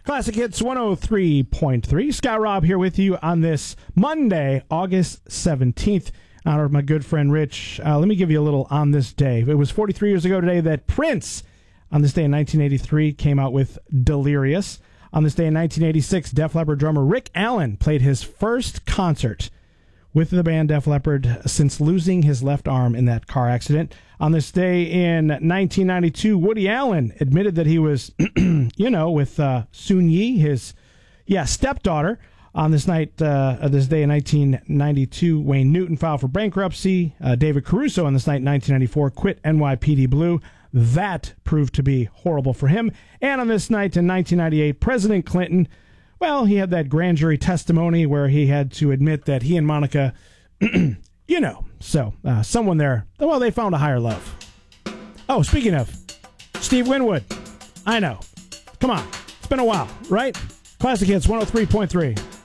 Classic Hits 103.3. Scott Robb here with you on this Monday, August 17th. In honor of my good friend Rich. Let me give you a little on this day. It was 43 years ago today that Prince, on this day in 1983, came out with Delirious. On this day in 1986, Def Leppard drummer Rick Allen played his first concert with the band Def Leppard since losing his left arm in that car accident. On this day in 1992, Woody Allen admitted that he was, with Soon Yi, his stepdaughter. On this day in 1992, Wayne Newton filed for bankruptcy. David Caruso on this night in 1994 quit NYPD Blue. That proved to be horrible for him. And on this night in 1998, President Clinton, he had that grand jury testimony where he had to admit that he and Monica, someone there, they found a higher love. Oh, speaking of, Steve Winwood, I know. Come on. It's been a while, right? Classic Hits 103.3.